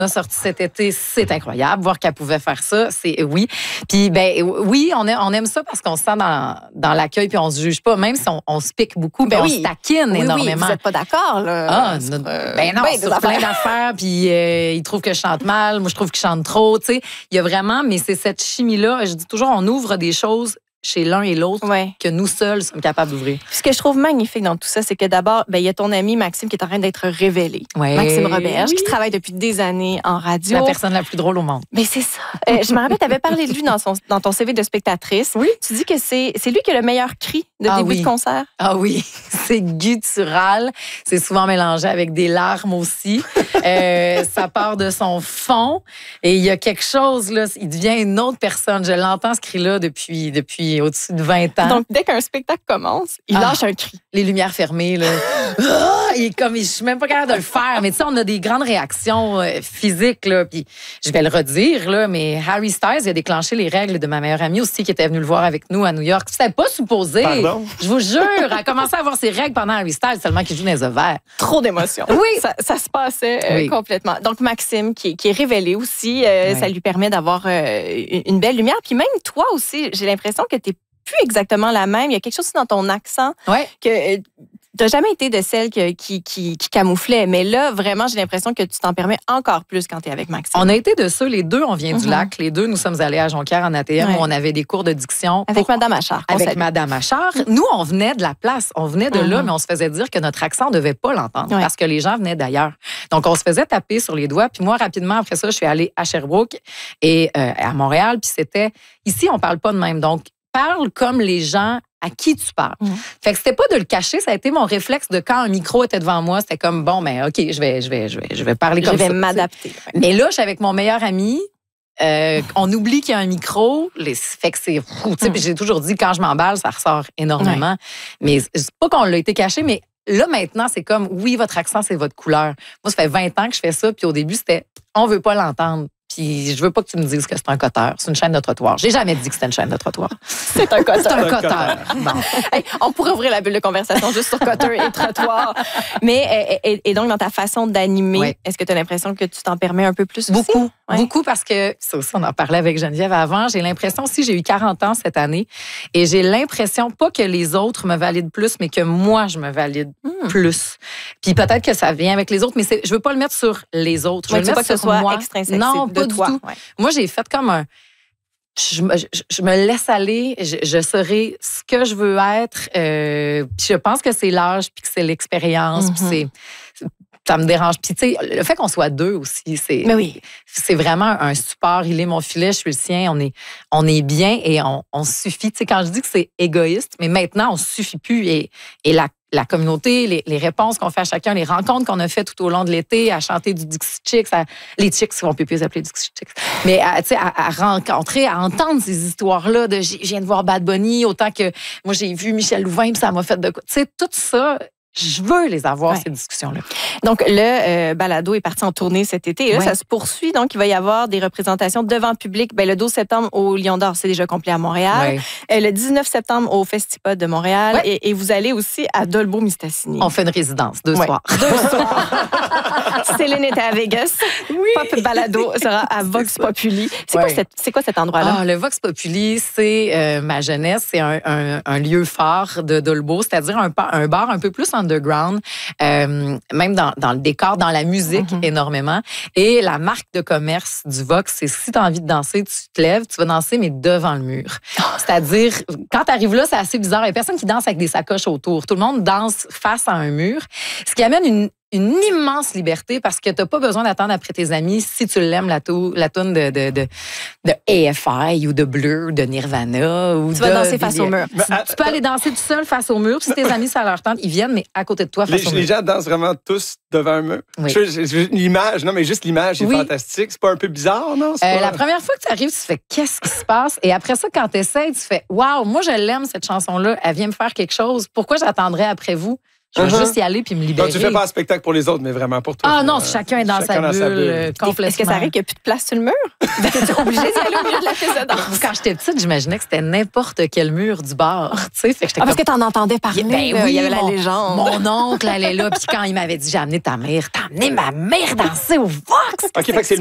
a sorti cet été, c'est incroyable. Voir qu'elle pouvait faire ça, c'est oui. Puis, oui, on aime ça parce qu'on se sent dans l'accueil puis on se juge pas. Même si on se pique beaucoup, on se taquine énormément. Oui, vous n'êtes pas d'accord, là? Non, sur plein d'affaires. Puis, ils trouvent que je chante mal. Moi, je trouve que je chante trop. Tu sais, il y a vraiment, mais c'est cette chimie-là. Je dis toujours, on ouvre des choses chez l'un et l'autre que nous seuls sommes capables d'ouvrir. Ce que je trouve magnifique dans tout ça, c'est que d'abord, il y a ton ami Maxime qui est en train d'être révélé. Maxime Roberge, qui travaille depuis des années en radio. La personne la plus drôle au monde. Mais c'est ça. Je me rappelle, tu avais parlé de lui dans ton CV de spectatrice. Oui. Tu dis que c'est lui qui a le meilleur cri de début de concert. Ah oui, c'est guttural. C'est souvent mélangé avec des larmes aussi. Ça part de son fond. Et il y a quelque chose, là, il devient une autre personne. Je l'entends, ce cri-là, depuis au-dessus de 20 ans. Donc, dès qu'un spectacle commence, il lâche un cri. Les lumières fermées, là. Je suis même pas capable de le faire. Mais tu sais, on a des grandes réactions physiques, là. Puis, je vais le redire, là, mais Harry Styles, il a déclenché les règles de ma meilleure amie aussi, qui était venue le voir avec nous à New York. C'était pas supposé. Pardon? Je vous jure, elle a commencé à avoir ses règles pendant Harry Styles, seulement qu'il joue dans les ovaires. Trop d'émotions. Oui. Ça se passait complètement. Donc, Maxime, qui est révélé aussi, ça lui permet d'avoir une belle lumière. Puis même toi aussi, j'ai l'impression que t'es plus exactement la même. Il y a quelque chose dans ton accent que t'as jamais été de celle qui camouflait. Mais là, vraiment, j'ai l'impression que tu t'en permets encore plus quand t'es avec Maxime. On a été de ceux, les deux, on vient du lac. Les deux, nous sommes allés à Jonquière en ATM où on avait des cours de diction. Avec Madame Achard. Avec Madame Achard. Nous, on venait de la place. On venait de là, mais on se faisait dire que notre accent ne devait pas l'entendre parce que les gens venaient d'ailleurs. Donc, on se faisait taper sur les doigts. Puis moi, rapidement, après ça, je suis allée à Sherbrooke et à Montréal. Puis c'était... Ici, on parle pas de même. Donc, parle comme les gens à qui tu parles. Fait que c'était pas de le cacher, ça a été mon réflexe de quand un micro était devant moi, c'était comme bon, ben OK, je vais parler comme ça. Je vais m'adapter. Mais là, je suis avec mon meilleur ami. On oublie qu'il y a un micro. Fait que c'est fou. Puis j'ai toujours dit, quand je m'emballe, ça ressort énormément. Mais c'est pas qu'on l'a été caché, mais là, maintenant, c'est comme, oui, votre accent, c'est votre couleur. Moi, ça fait 20 ans que je fais ça. Puis au début, c'était, on veut pas l'entendre. Puis je veux pas que tu me dises que c'est un coteur. C'est une chaîne de trottoir. J'ai jamais dit que c'était une chaîne de trottoir. C'est un coteur. C'est un coteur. Bon. Hey, on pourrait ouvrir la bulle de conversation juste sur coteur et trottoir. Mais, et donc, dans ta façon d'animer, est-ce que tu as l'impression que tu t'en permets un peu plus aussi? Beaucoup. Beaucoup parce que, ça aussi, on en parlait avec Geneviève avant, j'ai l'impression aussi, j'ai eu 40 ans cette année, et j'ai l'impression, pas que les autres me valident plus, mais que moi, je me valide plus. Puis peut-être que ça vient avec les autres, mais je veux pas le mettre sur les autres. Je veux pas que ce soit extrinsèque de toi. Du tout. Ouais. Moi, j'ai fait comme un... Je me laisse aller, je serai ce que je veux être. Puis je pense que c'est l'âge, puis que c'est l'expérience, puis ça me dérange. Puis tu sais, le fait qu'on soit deux aussi, c'est vraiment un support. Il est mon filet, je suis le sien. On est bien et on suffit. Tu sais, quand je dis que c'est égoïste, mais maintenant, on suffit plus. Et la communauté, les réponses qu'on fait à chacun, les rencontres qu'on a faites tout au long de l'été, à chanter du Dixie Chicks, les Chicks, on peut plus les appeler Dixie Chicks, mais à rencontrer, à entendre ces histoires-là de je viens de voir Bad Bunny, autant que moi j'ai vu Michel Louvain, puis ça m'a fait de quoi. Tu sais, tout ça, je veux les avoir, ces discussions-là. Donc, le balado est parti en tournée cet été. Et là, ça se poursuit. Donc, il va y avoir des représentations devant public. Le 12 septembre au Lion d'Or, c'est déjà complet à Montréal. Le 19 septembre au Festipod de Montréal. Et vous allez aussi à Dolbeau-Mistassini. On fait une résidence, 2 soirs. 2 soirs. Céline était à Vegas. Pop Balado sera à Vox Populi. C'est quoi cet endroit-là? Le Vox Populi, c'est ma jeunesse. C'est un lieu phare de Dolbeau, c'est-à-dire un bar un peu plus underground, même dans le décor, dans la musique énormément. Et la marque de commerce du Vox, c'est si tu as envie de danser, tu te lèves, tu vas danser, mais devant le mur. C'est-à-dire, quand tu arrives là, c'est assez bizarre. Il y a personne qui danse avec des sacoches autour. Tout le monde danse face à un mur, ce qui amène une immense liberté parce que tu n'as pas besoin d'attendre après tes amis si tu l'aimes, la toune de AFI ou de Blur ou de Nirvana. Ou tu vas danser face au mur. Tu peux aller danser tout seul face au mur. Si tes amis, ça leur tente, ils viennent, mais à côté de toi, face au mur. Les gens dansent vraiment tous devant un mur. Oui. L'image, non, mais juste l'image est fantastique. C'est pas un peu bizarre, non? La première fois que tu arrives, tu fais qu'est-ce qui se passe? Et après ça, quand tu essaies, tu fais waouh, moi, je l'aime, cette chanson-là. Elle vient me faire quelque chose. Pourquoi j'attendrais après vous? Je vais juste y aller puis me libérer. Donc, tu fais pas un spectacle pour les autres, mais vraiment pour toi. Ah non, chacun est dans sa bulle. Complètement. Est-ce que ça arrive qu'il n'y a plus de place sur le mur? T'es obligé d'y aller au milieu de la piste de danse? Quand j'étais petite, j'imaginais que c'était n'importe quel mur du bar. Fait que parce que t'en entendais parler. Ben oui, il y avait la légende. Mon oncle allait là, puis quand il m'avait dit, j'ai amené ta mère, t'as amené ma mère danser au Vox. OK, fait que c'est